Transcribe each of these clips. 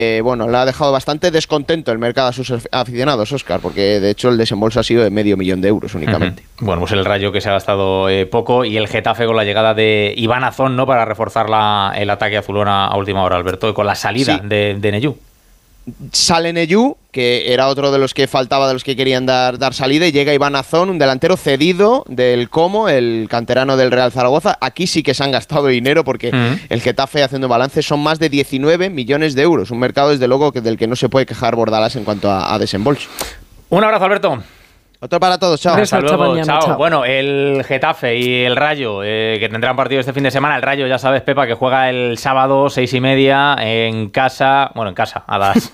bueno, le ha dejado bastante descontento el mercado a sus aficionados, Óscar, porque de hecho el desembolso ha sido de 500.000 euros únicamente. Bueno, pues el Rayo que se ha gastado poco, y el Getafe con la llegada de Iván Azón, ¿no?, para reforzar el ataque azulón a última hora, Alberto, y con la salida de Neyú. Sale Neyú, que era otro de los que faltaba, de los que querían dar salida, y llega Iván Azón, un delantero cedido del Como, el canterano del Real Zaragoza. Aquí sí que se han gastado dinero, porque el Getafe, haciendo balance, son más de 19 millones de euros. Un mercado, desde luego, del que no se puede quejar Bordalás en cuanto a desembolso. Un abrazo, Alberto. Otro para todos, chao. Hasta luego, chao. Bueno, el Getafe y el Rayo, que tendrán partido este fin de semana. El Rayo, ya sabes, Pepa, que juega el sábado 6:30 en casa. Bueno, en casa,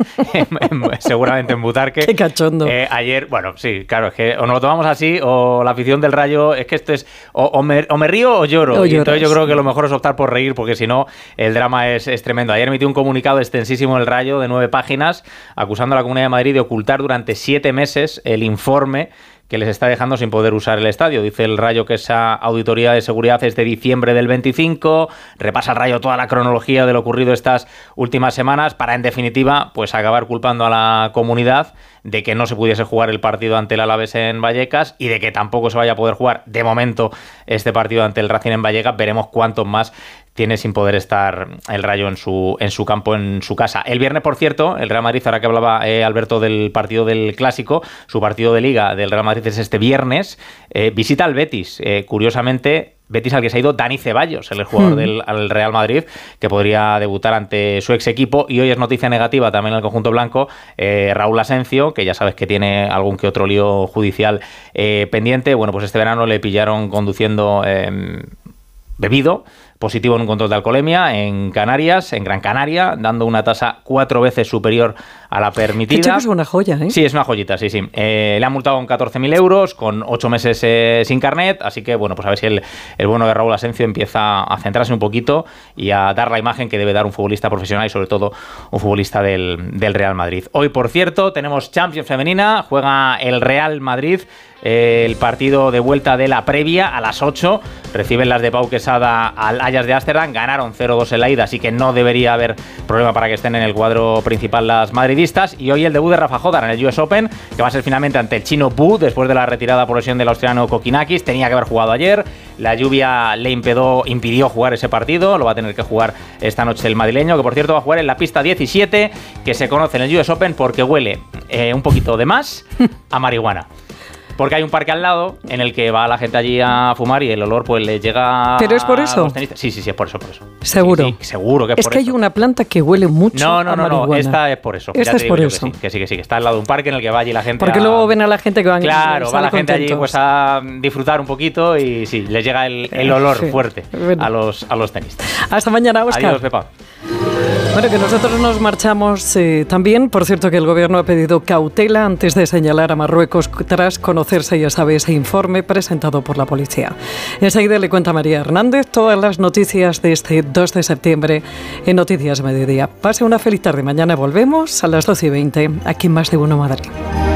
seguramente en Butarque. Qué cachondo. Ayer, bueno, sí, claro, es que o nos lo tomamos así, o la afición del Rayo, es que esto es o me río o lloro. Y entonces yo creo que lo mejor es optar por reír, porque si no, el drama es tremendo. Ayer emitió un comunicado extensísimo el Rayo de 9 páginas, acusando a la Comunidad de Madrid de ocultar durante 7 meses el informe que les está dejando sin poder usar el estadio. Dice el Rayo que esa auditoría de seguridad es de diciembre del 25, repasa el Rayo toda la cronología de lo ocurrido estas últimas semanas para, en definitiva, pues acabar culpando a la comunidad de que no se pudiese jugar el partido ante el Alavés en Vallecas y de que tampoco se vaya a poder jugar de momento este partido ante el Racing en Vallecas. Veremos cuántos más tiene sin poder estar el Rayo en su campo, en su casa. El viernes, por cierto, el Real Madrid, ahora que hablaba Alberto del partido del Clásico, su partido de Liga del Real Madrid es este viernes, visita al Betis. Curiosamente, Betis al que se ha ido Dani Ceballos, el jugador del Real Madrid, que podría debutar ante su ex equipo. Y hoy es noticia negativa también en el conjunto blanco, Raúl Asencio, que ya sabes que tiene algún que otro lío judicial pendiente. Bueno, pues este verano le pillaron conduciendo bebido, positivo en un control de alcoholemia en Canarias, en Gran Canaria, dando una tasa 4 veces superior a la permitida. Que chico, es una joya, ¿eh? Sí, es una joyita, sí. Le han multado con 14.000 euros, con 8 meses sin carnet, así que, bueno, pues a ver si el bueno de Raúl Asencio empieza a centrarse un poquito y a dar la imagen que debe dar un futbolista profesional y, sobre todo, un futbolista del Real Madrid. Hoy, por cierto, tenemos Champions femenina, juega el Real Madrid, el partido de vuelta de la previa a las 8, reciben las de Pau Quesada al Ajax de Ámsterdam, ganaron 0-2 en la ida, así que no debería haber problema para que estén en el cuadro principal las madridistas. Y hoy el debut de Rafa Jodar en el US Open, que va a ser finalmente ante el chino Bu, después de la retirada por lesión del australiano Kokinakis. Tenía que haber jugado ayer, la lluvia le impidió jugar ese partido, lo va a tener que jugar esta noche el madrileño, que por cierto va a jugar en la pista 17, que se conoce en el US Open porque huele un poquito de más a marihuana. Porque hay un parque al lado en el que va la gente allí a fumar y el olor pues le llega. ¿Pero es por eso? A los tenistas. Sí, es por eso. ¿Seguro? Sí, seguro que es por eso. Es que hay una planta que huele mucho a marihuana. No, esta es por eso. Esta es por eso. Que sí. Está al lado de un parque en el que va allí la gente. Porque luego ven a la gente que van. Claro, va la gente allí pues a disfrutar un poquito y sí, les llega el olor fuerte a los tenistas. Hasta mañana, Óscar. Adiós, Pepa. Bueno, que nosotros nos marchamos también. Por cierto, que el Gobierno ha pedido cautela antes de señalar a Marruecos tras conocerse, ya sabe, ese informe presentado por la policía. Enseguida le cuenta María Hernández todas las noticias de este 2 de septiembre en Noticias Mediodía. Pase una feliz tarde. Mañana volvemos a las 12:20 aquí en Más de Uno Madrid.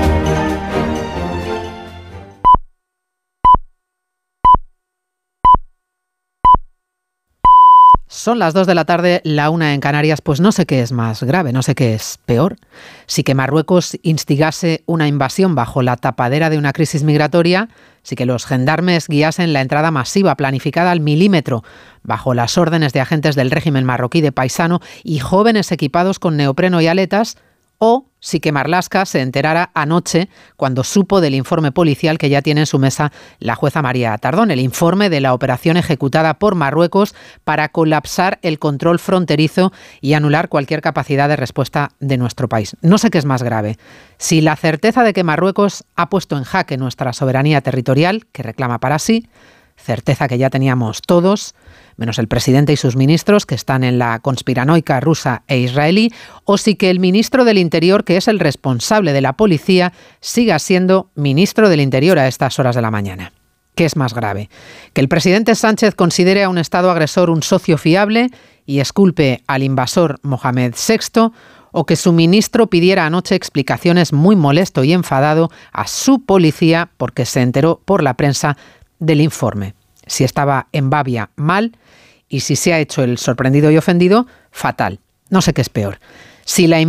Son las 2 de la tarde, la 1 en Canarias. Pues no sé qué es más grave, no sé qué es peor. Si que Marruecos instigase una invasión bajo la tapadera de una crisis migratoria, si que los gendarmes guiasen la entrada masiva planificada al milímetro bajo las órdenes de agentes del régimen marroquí de paisano y jóvenes equipados con neopreno y aletas, o si que Marlaska se enterara anoche cuando supo del informe policial que ya tiene en su mesa la jueza María Tardón, el informe de la operación ejecutada por Marruecos para colapsar el control fronterizo y anular cualquier capacidad de respuesta de nuestro país. No sé qué es más grave. Si la certeza de que Marruecos ha puesto en jaque nuestra soberanía territorial, que reclama para sí, certeza que ya teníamos todos, menos el presidente y sus ministros, que están en la conspiranoica rusa e israelí, o si que el ministro del Interior, que es el responsable de la policía, siga siendo ministro del Interior a estas horas de la mañana. ¿Qué es más grave? ¿Que el presidente Sánchez considere a un Estado agresor un socio fiable y exculpe al invasor Mohamed VI, o que su ministro pidiera anoche explicaciones muy molesto y enfadado a su policía porque se enteró por la prensa del informe? Si estaba en babia, mal, y si se ha hecho el sorprendido y ofendido, fatal. No sé qué es peor. Si la